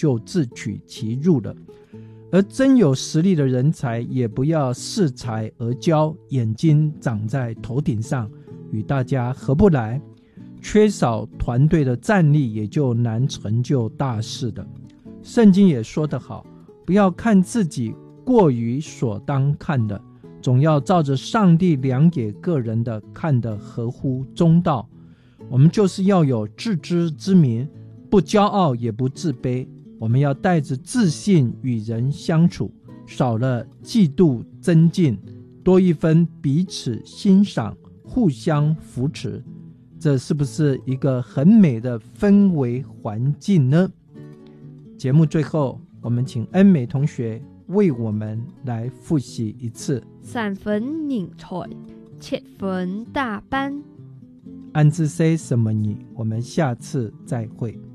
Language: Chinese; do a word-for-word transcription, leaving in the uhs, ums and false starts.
就自取其辱了。而真有实力的人才也不要恃才而骄，眼睛长在头顶上，与大家合不来，缺少团队的战力，也就难成就大事的。圣经也说得好，不要看自己过于所当看的，总要照着上帝量给个人的看得合乎中道。我们就是要有自知之明，不骄傲也不自卑，我们要带着自信与人相处，少了嫉妒增进，多一分彼此欣赏，互相扶持。这是不是一个很美的氛围环境呢？节目最後，我們請恩美同學為我們來複習一次。 三分人才，七分打扮。 安之 say 什麼你？我們下次再會。